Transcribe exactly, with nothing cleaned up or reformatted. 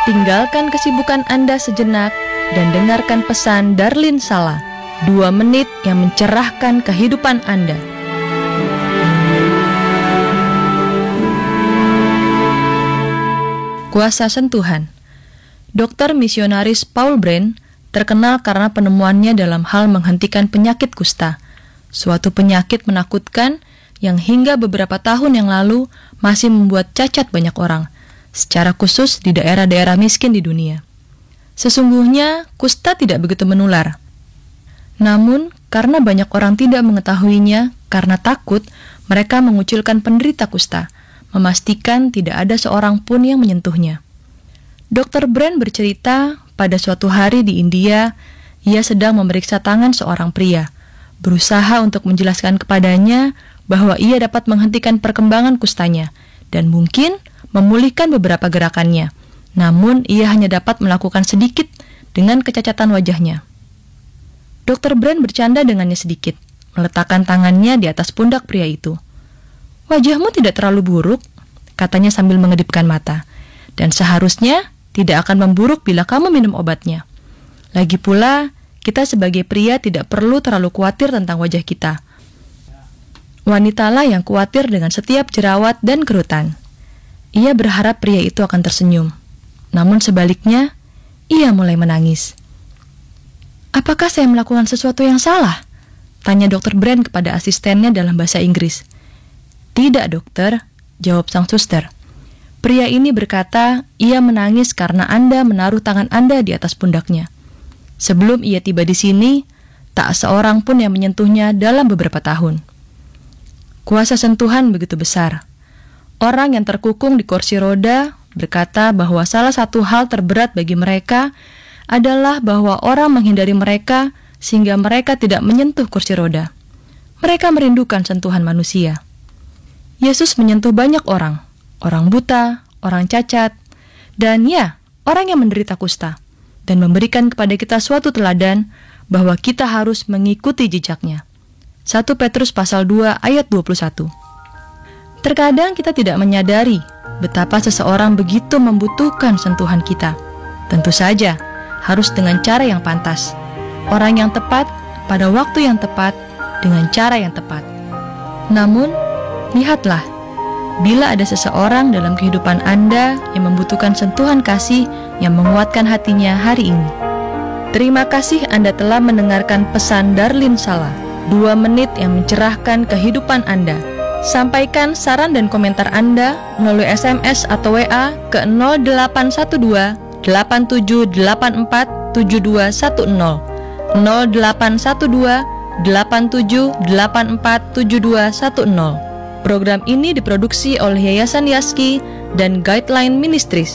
Tinggalkan kesibukan Anda sejenak dan dengarkan pesan Darlin Sala, dua menit yang mencerahkan kehidupan Anda. Kuasa sentuhan. Dokter misionaris Paul Brand terkenal karena penemuannya dalam hal menghentikan penyakit kusta, suatu penyakit menakutkan yang hingga beberapa tahun yang lalu masih membuat cacat banyak orang, secara khusus di daerah-daerah miskin di dunia. Sesungguhnya, kusta tidak begitu menular. Namun, karena banyak orang tidak mengetahuinya, karena takut, mereka mengucilkan penderita kusta, memastikan tidak ada seorang pun yang menyentuhnya. Dokter Brand bercerita, pada suatu hari di India, ia sedang memeriksa tangan seorang pria, berusaha untuk menjelaskan kepadanya bahwa ia dapat menghentikan perkembangan kustanya, dan mungkin memulihkan beberapa gerakannya. Namun, ia hanya dapat melakukan sedikit dengan kecacatan wajahnya. Dokter Brand bercanda dengannya sedikit, meletakkan tangannya di atas pundak pria itu. "Wajahmu tidak terlalu buruk," katanya sambil mengedipkan mata. "Dan seharusnya tidak akan memburuk bila kamu minum obatnya. Lagi pula, kita sebagai pria tidak perlu terlalu khawatir tentang wajah kita. Wanitalah yang khawatir dengan setiap jerawat dan kerutan." Ia berharap pria itu akan tersenyum. Namun sebaliknya, ia mulai menangis. "Apakah saya melakukan sesuatu yang salah?" tanya dokter Brand kepada asistennya dalam bahasa Inggris. "Tidak, dokter," jawab sang suster. Pria ini berkata, ia menangis karena Anda menaruh tangan Anda di atas pundaknya. Sebelum ia tiba di sini, tak seorang pun yang menyentuhnya dalam beberapa tahun. Kuasa sentuhan begitu besar. Orang yang terkukung di kursi roda berkata bahwa salah satu hal terberat bagi mereka adalah bahwa orang menghindari mereka sehingga mereka tidak menyentuh kursi roda. Mereka merindukan sentuhan manusia. Yesus menyentuh banyak orang, orang buta, orang cacat, dan ya, orang yang menderita kusta, dan memberikan kepada kita suatu teladan bahwa kita harus mengikuti jejaknya. satu Petrus pasal dua ayat dua puluh satu. Terkadang kita tidak menyadari betapa seseorang begitu membutuhkan sentuhan kita. Tentu saja, harus dengan cara yang pantas. Orang yang tepat, pada waktu yang tepat, dengan cara yang tepat. Namun, lihatlah, bila ada seseorang dalam kehidupan Anda yang membutuhkan sentuhan kasih yang menguatkan hatinya hari ini. Terima kasih Anda telah mendengarkan pesan Darlin Sala, dua menit yang mencerahkan kehidupan Anda. Sampaikan saran dan komentar Anda melalui S M S atau W A ke nol delapan satu dua delapan tujuh delapan empat tujuh dua satu nol nol delapan satu dua delapan tujuh delapan empat tujuh dua satu nol. Program ini diproduksi oleh Yayasan Yaski dan Guideline Ministries.